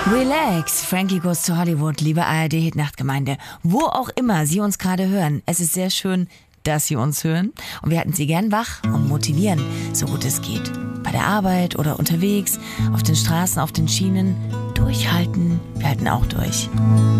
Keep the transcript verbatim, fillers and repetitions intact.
Relax, Frankie Goes to Hollywood, liebe A R D-Hit-Nachtgemeinde. Wo auch immer Sie uns gerade hören, es ist sehr schön, dass Sie uns hören. Und wir halten Sie gern wach und motivieren, so gut es geht. Bei der Arbeit oder unterwegs, auf den Straßen, auf den Schienen. Durchhalten, wir halten auch durch.